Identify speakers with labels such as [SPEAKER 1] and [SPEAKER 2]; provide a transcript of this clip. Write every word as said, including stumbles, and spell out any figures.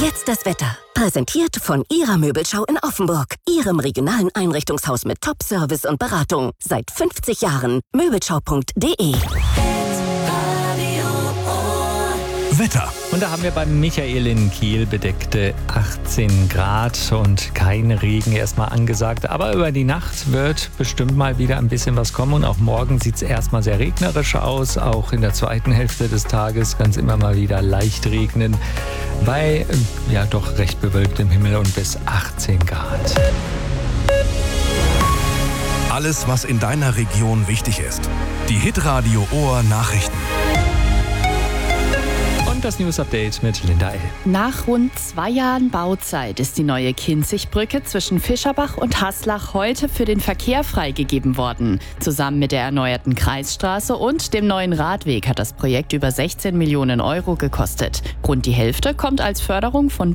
[SPEAKER 1] Jetzt das Wetter. Präsentiert von Ihrer Möbelschau in Offenburg. Ihrem regionalen Einrichtungshaus mit Top-Service und Beratung. Seit fünfzig Jahren. Möbelschau punkt de.
[SPEAKER 2] Wetter.
[SPEAKER 3] Und da haben wir beim Michael in Kiel bedeckte achtzehn Grad und kein Regen erstmal angesagt. Aber über die Nacht wird bestimmt mal wieder ein bisschen was kommen. Und auch morgen sieht es erstmal sehr regnerisch aus. Auch in der zweiten Hälfte des Tages kann es immer mal wieder leicht regnen. Bei ja doch recht bewölktem Himmel und bis achtzehn Grad.
[SPEAKER 2] Alles, was in deiner Region wichtig ist. Die Hitradio Ohr Nachrichten.
[SPEAKER 3] Und das News-Update mit Linda L.
[SPEAKER 4] Nach rund zwei Jahren Bauzeit ist die neue Kinzigbrücke zwischen Fischerbach und Haslach heute für den Verkehr freigegeben worden. Zusammen mit der erneuerten Kreisstraße und dem neuen Radweg hat das Projekt über sechzehn Millionen Euro gekostet. Rund die Hälfte kommt als Förderung von